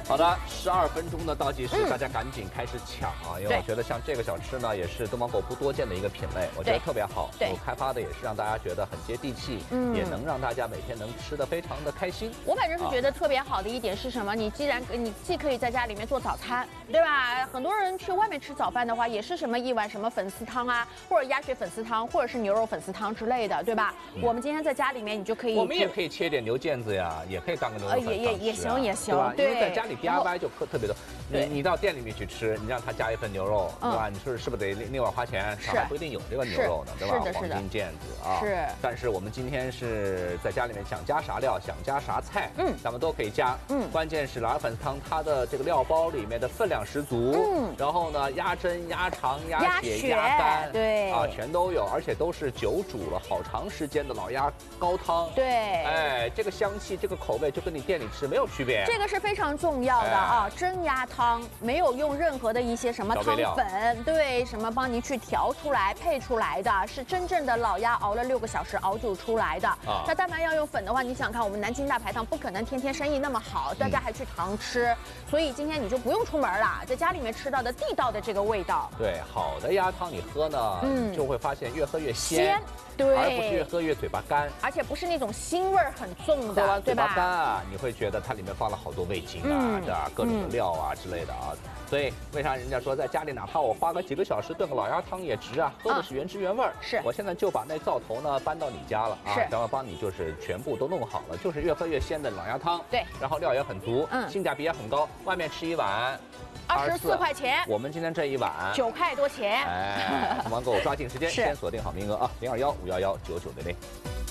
好的，12分钟的倒计时，大家赶紧开始抢啊！因为我觉得像这个小吃呢，也是东方狗不多见的一个品类，我觉得特别好。 对， 我开发的也是让大家觉得很接地气，也能让大家每天能吃得非常的开心。 我反正是觉得特别好的一点是什么？你既可以在家里面做早餐，对吧？很多人去外面吃早饭的话，也是什么一碗什么粉丝汤啊，或者鸭血粉丝汤，或者是牛肉粉丝汤之类的，对吧？我们今天在家里面，你就可以， 我们也可以切点牛腱子呀，也可以当个牛肉粉也行也行， 对，因为在家里 DIY 就特别多。你到店里面去吃，你让他加一份牛肉，对吧？你说是不是得另外花钱？他还不一定有这个牛肉呢，对吧？黄金腱子啊， 是。 但是我们今天是在家里面想加啥料，想加啥菜，咱们都可以加。关键是老鸭粉丝汤，它的这个料包里面的分量十足。然后呢，鸭胗、鸭肠、鸭血、鸭肝， 对啊，全都有，而且都是久煮了好长时间的老鸭高汤。 对， 哎，这个香气，这个口味就跟你店里吃没有区别。 这个是非常重要的啊，真鸭汤没有用任何的一些什么汤粉，对，什么帮您去调出来、配出来的，是真正的老鸭熬了6个小时熬煮出来的。那但凡要用粉的话，你想看我们南京大排档不可能天天生意那么好，大家还去堂吃，所以今天你就不用出门了，在家里面吃到的地道的这个味道。 对，好的鸭汤你喝呢，就会发现越喝越鲜。 对， 而不是越喝越嘴巴干， 而且不是那种腥味很重的， 喝完嘴巴干啊，你会觉得它里面放了好多味精啊，对吧？各种的料啊之类的啊。所以为啥人家说在家里哪怕我花个几个小时炖个老鸭汤也值啊？喝的是原汁原味。 是， 我现在就把那灶头呢搬到你家了啊，然后帮你就是全部都弄好了，就是越喝越鲜的老鸭汤。 对， 然后料也很足，性价比也很高，外面吃一碗 24块钱， 我们今天这一碗 9块多钱。 哎，东方狗抓紧时间，先锁定好名额啊，021-511-9900。